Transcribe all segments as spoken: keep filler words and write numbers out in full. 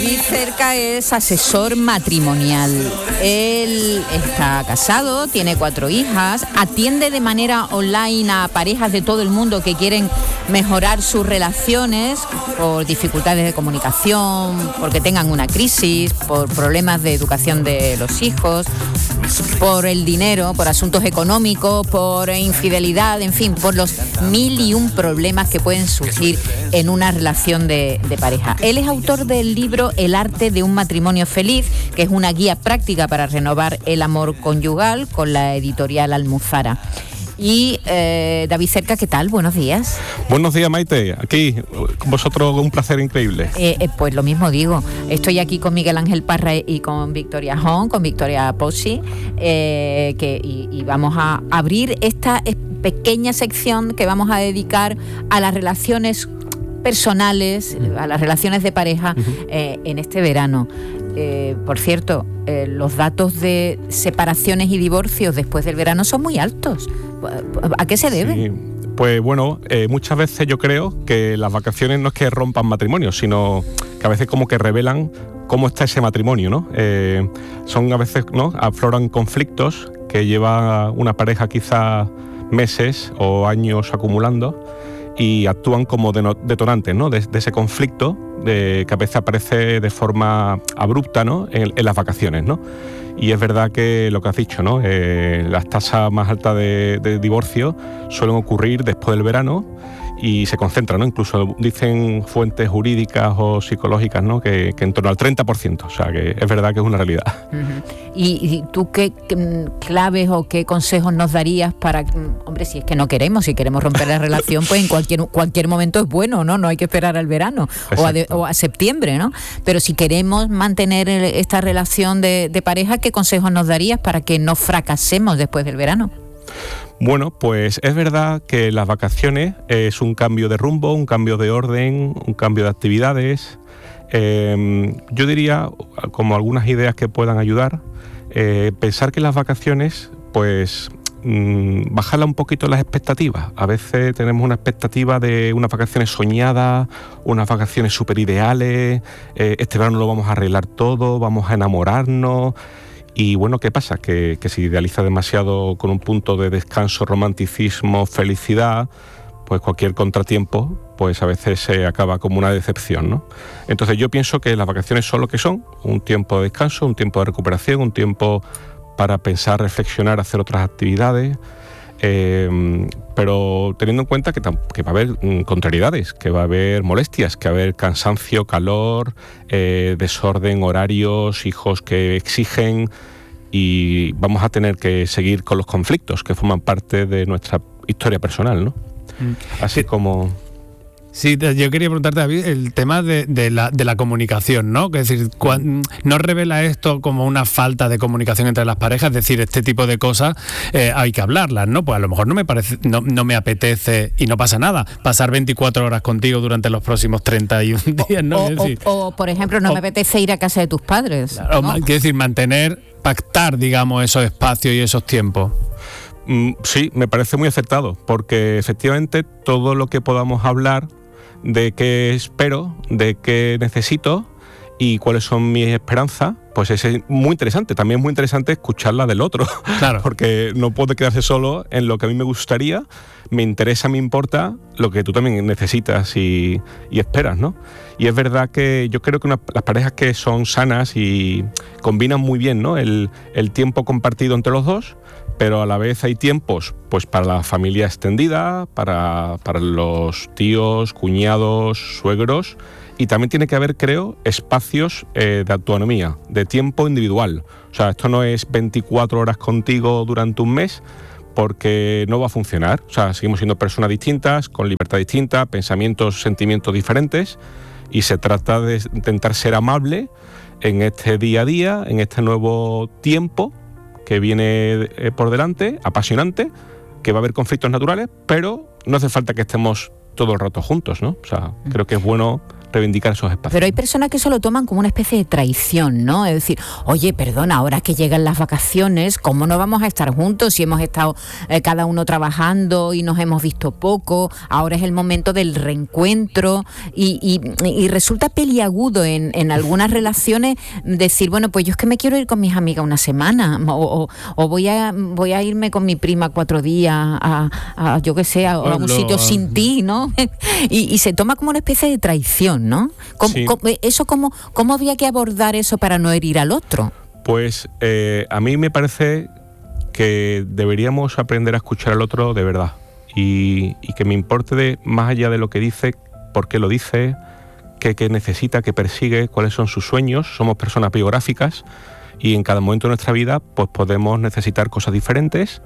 David Cerca es asesor matrimonial. Él está casado, tiene cuatro hijas, atiende de manera online a parejas de todo el mundo que quieren mejorar sus relaciones por dificultades de comunicación, porque tengan una crisis, por problemas de educación de los hijos, por el dinero, por asuntos económicos, por infidelidad, en fin, por los mil y un problemas que pueden surgir en una relación de, de pareja. Él es autor del libro El arte de un matrimonio feliz, que es una guía práctica para renovar el amor conyugal, con la editorial Almuzara. Y eh, David Cerca, ¿qué tal? Buenos días. Buenos días, Maite. Aquí con vosotros, un placer increíble. Eh, eh, pues lo mismo digo. Estoy aquí con Miguel Ángel Parra y con Victoria Hong, con Victoria Pozzi, eh, que, y, y vamos a abrir esta pequeña sección que vamos a dedicar a las relaciones personales, a las relaciones de pareja eh, en este verano. Eh, por cierto, eh, los datos de separaciones y divorcios después del verano son muy altos. ¿A qué se debe? Sí, pues bueno, eh, muchas veces yo creo que las vacaciones no es que rompan matrimonios, sino que a veces como que revelan cómo está ese matrimonio, ¿no? Eh, son a veces, ¿no?, afloran conflictos que lleva una pareja quizás meses o años acumulando y actúan como detonantes, ¿no?, de, de ese conflicto de, que a veces aparece de forma abrupta, ¿no?, en, en las vacaciones, ¿no? Y es verdad que lo que has dicho, ¿no?, eh, las tasas más altas de, de divorcio suelen ocurrir después del verano y se concentran, ¿no? Incluso dicen fuentes jurídicas o psicológicas, ¿no?, que, que en torno al treinta por ciento, o sea que es verdad que es una realidad. Uh-huh. ¿Y, y tú qué, qué claves o qué consejos nos darías para, hombre, si es que no queremos, si queremos romper la relación, pues en cualquier cualquier momento es bueno, ¿no? No hay que esperar al verano o a, de, o a septiembre, ¿no? Pero si queremos mantener esta relación de, de pareja, ¿qué consejos nos darías para que no fracasemos después del verano? Bueno, pues es verdad que las vacaciones es un cambio de rumbo, un cambio de orden, un cambio de actividades. Eh, yo diría, como algunas ideas que puedan ayudar, eh, pensar que las vacaciones, pues mmm, bajarla un poquito las expectativas. A veces tenemos una expectativa de unas vacaciones soñadas, unas vacaciones súper ideales, eh, este verano lo vamos a arreglar todo, vamos a enamorarnos. Y bueno, ¿qué pasa? Que, que se idealiza demasiado con un punto de descanso, romanticismo, felicidad, pues cualquier contratiempo, pues a veces se acaba como una decepción, ¿no? Entonces yo pienso que las vacaciones son lo que son, un tiempo de descanso, un tiempo de recuperación, un tiempo para pensar, reflexionar, hacer otras actividades, eh, pero teniendo en cuenta que, que va a haber mm, contrariedades, que va a haber molestias, que va a haber cansancio, calor, eh, desorden, horarios, hijos que exigen, y vamos a tener que seguir con los conflictos que forman parte de nuestra historia personal, ¿no? Mm. Así como... Sí, yo quería preguntarte, David, el tema de, de, la, de la comunicación, ¿no? Es decir, cuando, ¿no revela esto como una falta de comunicación entre las parejas? Es decir, este tipo de cosas eh, hay que hablarlas, ¿no? Pues a lo mejor no me parece, no, no me apetece y no pasa nada pasar veinticuatro horas contigo durante los próximos treinta y un días, ¿no? O, es decir, o, o, por ejemplo, no o, me apetece ir a casa de tus padres. Claro, ¿no? Quiero decir, mantener, pactar, digamos, esos espacios y esos tiempos. Sí, me parece muy acertado, porque efectivamente todo lo que podamos hablar de qué espero, de qué necesito y cuáles son mis esperanzas, pues es muy interesante. También es muy interesante escucharla del otro, claro, porque no puede quedarse solo en lo que a mí me gustaría, me interesa, me importa lo que tú también necesitas y, y esperas, ¿no? Y es verdad que yo creo que una, las parejas que son sanas y combinan muy bien, ¿no?, el, el tiempo compartido entre los dos, pero a la vez hay tiempos pues para la familia extendida, para, para los tíos, cuñados, suegros, y también tiene que haber, creo, espacios eh, de autonomía, de tiempo individual. O sea, esto no es veinticuatro horas contigo durante un mes, porque no va a funcionar. O sea, seguimos siendo personas distintas, con libertad distinta, pensamientos, sentimientos diferentes, y se trata de intentar ser amable en este día a día, en este nuevo tiempo que viene por delante, apasionante, que va a haber conflictos naturales, pero no hace falta que estemos todo el rato juntos, ¿no? O sea, creo que es bueno reivindicar esos espacios. Pero hay personas que eso lo toman como una especie de traición, ¿no? Es decir, oye, perdona, ahora que llegan las vacaciones, ¿cómo no vamos a estar juntos si hemos estado eh, cada uno trabajando y nos hemos visto poco? Ahora es el momento del reencuentro y, y, y resulta peliagudo en, en algunas relaciones decir, bueno, pues yo es que me quiero ir con mis amigas una semana o, o, o voy a voy a irme con mi prima cuatro días a, a yo qué sé, a, a un sitio sin ti, ¿no? y, y se toma como una especie de traición, ¿no? ¿Cómo, sí. cómo, eso cómo, ¿Cómo había que abordar eso para no herir al otro? Pues eh, a mí me parece que deberíamos aprender a escuchar al otro de verdad y, y que me importe de, más allá de lo que dice, por qué lo dice, qué, qué necesita, qué persigue, cuáles son sus sueños. Somos personas biográficas y en cada momento de nuestra vida pues podemos necesitar cosas diferentes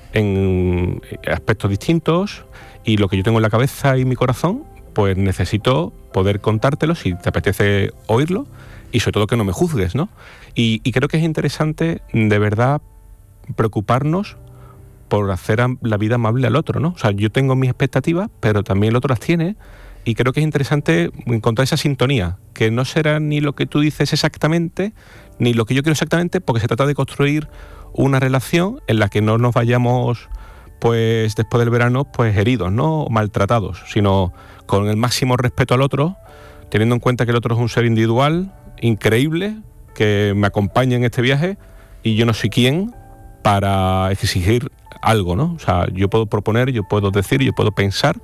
en aspectos distintos y lo que yo tengo en la cabeza y mi corazón pues necesito poder contártelo si te apetece oírlo y sobre todo que no me juzgues, ¿no? Y, y creo que es interesante de verdad preocuparnos por hacer la vida amable al otro, ¿no? O sea, yo tengo mis expectativas, pero también el otro las tiene y creo que es interesante encontrar esa sintonía, que no será ni lo que tú dices exactamente, ni lo que yo quiero exactamente, porque se trata de construir una relación en la que no nos vayamos pues después del verano pues heridos, ¿no? O maltratados, sino con el máximo respeto al otro, teniendo en cuenta que el otro es un ser individual, increíble, que me acompaña en este viaje y yo no soy quien para exigir algo, ¿no? O sea, yo puedo proponer, yo puedo decir, yo puedo pensar,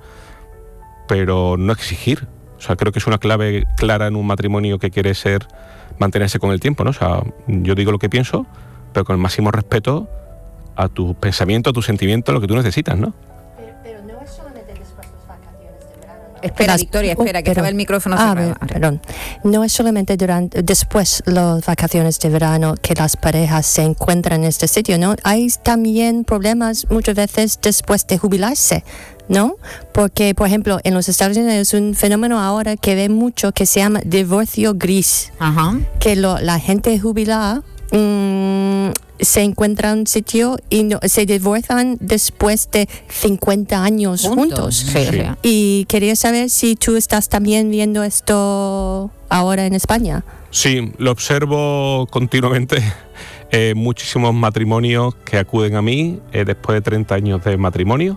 pero no exigir. O sea, creo que es una clave clara en un matrimonio que quiere ser, mantenerse con el tiempo, ¿no? O sea, yo digo lo que pienso, pero con el máximo respeto a tus pensamientos, a tus sentimientos, lo que tú necesitas, ¿no? Pero, pero no es solamente después de las vacaciones de verano, ¿no? Espera, Victoria, espera, que pero, estaba el micrófono ah, cerrado. Perdón. No es solamente durante, después las vacaciones de verano que las parejas se encuentran en este sitio, ¿no? Hay también problemas muchas veces después de jubilarse, ¿no? Porque, por ejemplo, en los Estados Unidos es un fenómeno ahora que ve mucho que se llama divorcio gris. Ajá. Que lo, la gente jubilada mmm, se encuentra en un sitio y no, se divorcian después de cincuenta años juntos. juntos. Sí, sí. Y quería saber si tú estás también viendo esto ahora en España. Sí, lo observo continuamente. Eh, muchísimos matrimonios que acuden a mí eh, después de treinta años de matrimonio.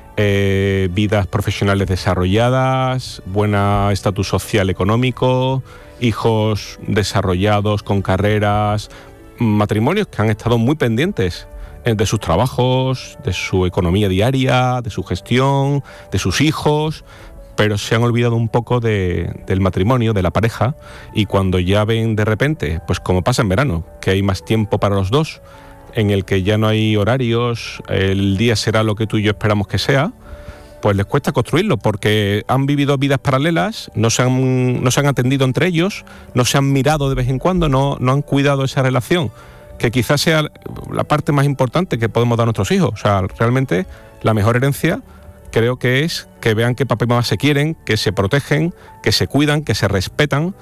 Eh, vidas profesionales desarrolladas, buen estatus social económico, hijos desarrollados con carreras, matrimonios que han estado muy pendientes de sus trabajos, de su economía diaria, de su gestión, de sus hijos, pero se han olvidado un poco de, del matrimonio, de la pareja, y cuando ya ven de repente, pues como pasa en verano, que hay más tiempo para los dos, en el que ya no hay horarios, el día será lo que tú y yo esperamos que sea, pues les cuesta construirlo, porque han vivido vidas paralelas, no se han, no se han atendido entre ellos, no se han mirado de vez en cuando, no, no han cuidado esa relación, que quizás sea la parte más importante que podemos dar a nuestros hijos. O sea, realmente la mejor herencia creo que es que vean que papá y mamá se quieren, que se protegen, que se cuidan, que se respetan,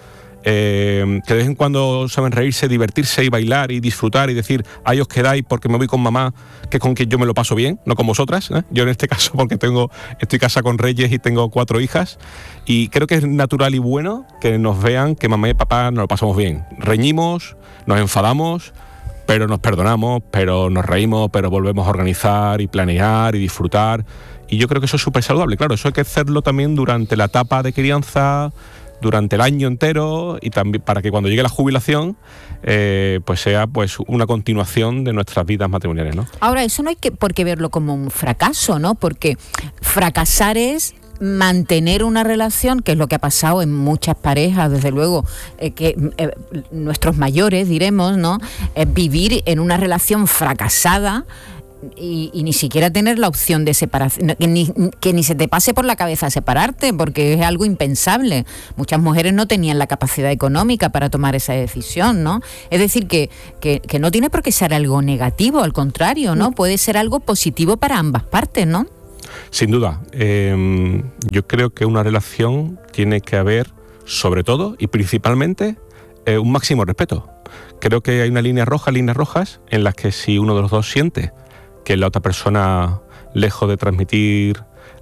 Eh, que de vez en cuando saben reírse, divertirse y bailar y disfrutar y decir, ahí os quedáis porque me voy con mamá, que con quien yo me lo paso bien, no con vosotras, ¿eh? Yo en este caso porque tengo estoy casada con reyes y tengo cuatro hijas y creo que es natural y bueno que nos vean que mamá y papá nos lo pasamos bien, reñimos, nos enfadamos, pero nos perdonamos, pero nos reímos, pero volvemos a organizar y planear y disfrutar, y yo creo que eso es súper saludable. Claro, eso hay que hacerlo también durante la etapa de crianza, durante el año entero, y también para que cuando llegue la jubilación eh, pues sea pues una continuación de nuestras vidas matrimoniales, ¿no? Ahora, eso no hay que por qué verlo como un fracaso, ¿no? Porque fracasar es mantener una relación, que es lo que ha pasado en muchas parejas, desde luego, eh, que eh, nuestros mayores, diremos, ¿no? Eh, vivir en una relación fracasada Y, y ni siquiera tener la opción de separación, que ni, que ni se te pase por la cabeza separarte, porque es algo impensable. Muchas mujeres no tenían la capacidad económica para tomar esa decisión, ¿no? Es decir, que, que, que no tiene por qué ser algo negativo, al contrario, ¿no? Puede ser algo positivo para ambas partes, ¿no? Sin duda. Eh, yo creo que una relación tiene que haber, sobre todo y principalmente, eh, un máximo respeto. Creo que hay una línea roja, líneas rojas, en las que si uno de los dos siente que la otra persona, lejos de transmitir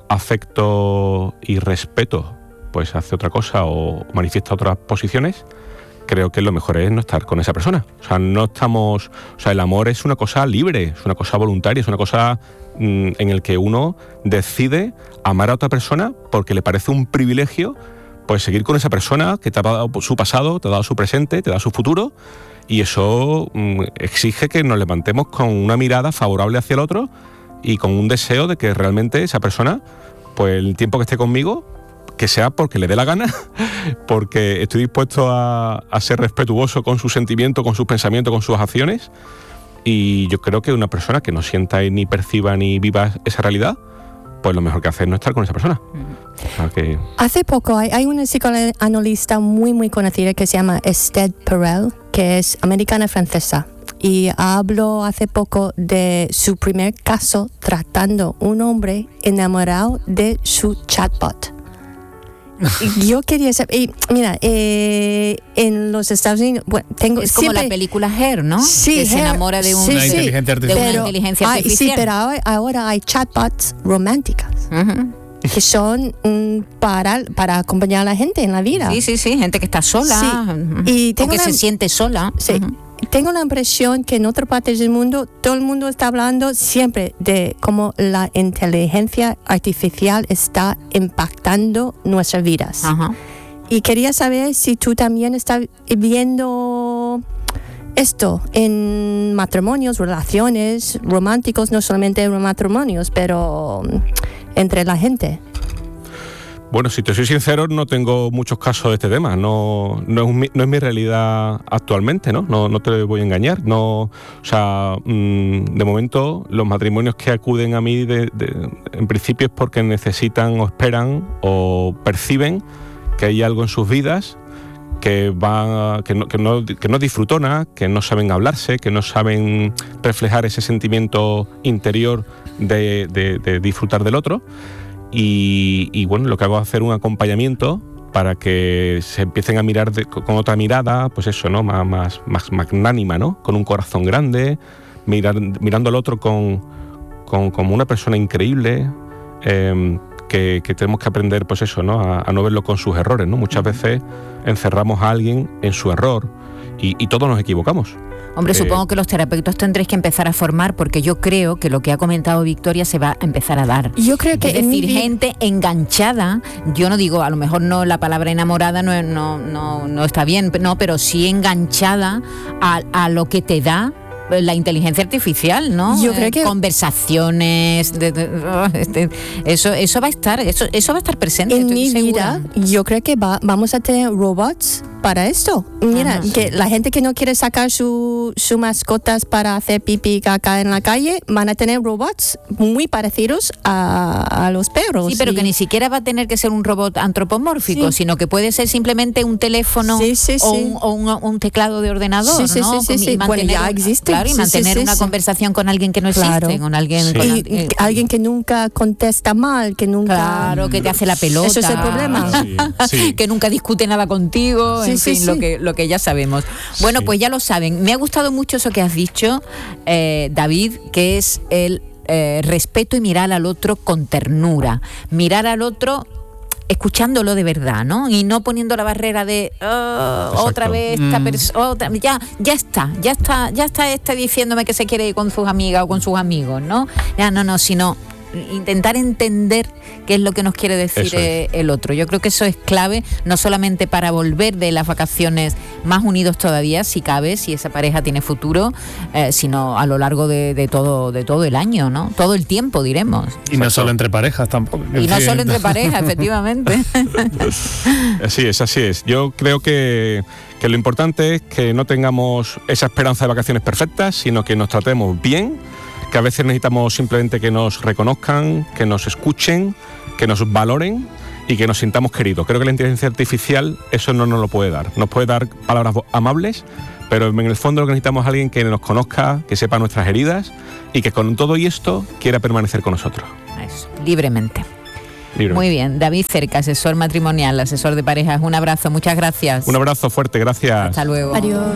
afecto y respeto pues hace otra cosa o manifiesta otras posiciones, creo que lo mejor es no estar con esa persona. O sea, no estamos... O sea, el amor es una cosa libre, es una cosa voluntaria, es una cosa mmm, en el que uno decide amar a otra persona porque le parece un privilegio pues seguir con esa persona que te ha dado su pasado, te ha dado su presente, te da su futuro, y eso mmm, exige que nos levantemos con una mirada favorable hacia el otro y con un deseo de que realmente esa persona, pues el tiempo que esté conmigo, que sea porque le dé la gana, porque estoy dispuesto a, a ser respetuoso con sus sentimientos, con sus pensamientos, con sus acciones, y yo creo que una persona que no sienta ni perciba ni viva esa realidad, pues lo mejor que hace es no estar con esa persona. O sea que... Hace poco hay, hay una psicoanalista muy muy conocida que se llama Esther Perel, que es americana francesa, y habló hace poco de su primer caso tratando un hombre enamorado de su chatbot. Yo quería saber, y mira, eh, en los Estados Unidos, bueno, tengo es como siempre, la película Her, ¿no? Sí, que se Her, enamora de, un, sí, una sí, inteligencia de artificial. una pero, inteligencia ay, artificial. sí, pero ahora, ahora hay chatbots románticas Uh-huh. que son mm, para, para acompañar a la gente en la vida. Sí, sí, sí, gente que está sola, Sí. uh-huh. Y o tengo que la- se siente sola. Sí. Uh-huh. Tengo la impresión que en otras partes del mundo todo el mundo está hablando siempre de cómo la inteligencia artificial está impactando nuestras vidas. Ajá. Y quería saber si tú también estás viendo esto en matrimonios, relaciones románticos, no solamente en matrimonios, pero entre la gente. Bueno, si te soy sincero, no tengo muchos casos de este tema. No, no, es, mi, no es mi realidad actualmente, ¿no? No, no te voy a engañar. No, o sea, mmm, de momento, los matrimonios que acuden a mí, de, de, en principio es porque necesitan o esperan o perciben que hay algo en sus vidas que va que no, que no, que no disfrutona, que no saben hablarse, que no saben reflejar ese sentimiento interior de, de, de disfrutar del otro. Y, y bueno, lo que hago es hacer un acompañamiento para que se empiecen a mirar de, con otra mirada, pues eso, ¿no? Más, más, más magnánima, ¿no? Con un corazón grande, mirar, mirando al otro con, con, como una persona increíble, eh, que, que tenemos que aprender, pues eso, ¿no? A, a no verlo con sus errores, ¿no? Muchas veces encerramos a alguien en su error y, y todos nos equivocamos. Hombre, Eh, supongo que los terapeutas tendréis que empezar a formar, porque yo creo que lo que ha comentado Victoria se va a empezar a dar. Yo creo que Es en mi decir, vida- gente enganchada, yo no digo, a lo mejor no la palabra enamorada no, no, no, no está bien, no, pero sí enganchada a, a lo que te da la inteligencia artificial, ¿no? Yo creo Eh, que- conversaciones, de, de- oh, este, eso, eso va a estar, eso, eso va a estar presente. En estoy mi segura. vida, yo creo que va, vamos a tener robots para esto. Mira, Ajá. que la gente que no quiere sacar su, su mascotas para hacer pipí y caca en la calle, van a tener robots muy parecidos a, a los perros. Sí, pero Y- que ni siquiera va a tener que ser un robot antropomórfico, Sí. sino que puede ser simplemente un teléfono Sí, sí, o, sí. un, o un- un teclado de ordenador, Sí, sí, ¿no? sí, sí, Y sí. Bueno, mantener ya una- existe. Claro, y Sí, sí, mantener sí, una sí. conversación con alguien que no existe, Claro. con alguien... Sí. con Y, al- eh, alguien que nunca contesta mal, que nunca... Claro, que te hace la pelota. Eso es el problema. Sí, sí. Que nunca discute nada contigo, Sí, en sí, fin, sí. Lo, que, lo que ya sabemos. Bueno, Sí. pues ya lo saben. Me ha gustado mucho eso que has dicho, eh, David, que es el eh, respeto y mirar al otro con ternura. Mirar al otro escuchándolo de verdad, ¿no? Y no poniendo la barrera de "Oh, Exacto. otra vez esta Mm. persona, ya, ya está, ya está, ya está este diciéndome que se quiere ir con sus amigas o con sus amigos, ¿no? Ya no, no, sino intentar entender qué es lo que nos quiere decir Eso es. eh, el otro. Yo creo que eso es clave, no solamente para volver de las vacaciones más unidos todavía, si cabe, si esa pareja tiene futuro, eh, sino a lo largo de, de todo de todo el año, ¿no? Todo el tiempo, diremos. Y no solo entre parejas tampoco. Y no Sí, solo entre parejas, efectivamente. Así es, así es. Yo creo que, que lo importante es que no tengamos esa esperanza de vacaciones perfectas, sino que nos tratemos bien, que a veces necesitamos simplemente que nos reconozcan, que nos escuchen, que nos valoren y que nos sintamos queridos. Creo que la inteligencia artificial eso no nos lo puede dar. Nos puede dar palabras amables, pero en el fondo lo que necesitamos es alguien que nos conozca, que sepa nuestras heridas y que con todo y esto quiera permanecer con nosotros. Eso, libremente. Libremente. Muy bien. David Cerca, asesor matrimonial, asesor de parejas. Un abrazo, muchas gracias. Un abrazo fuerte, gracias. Hasta luego. Adiós.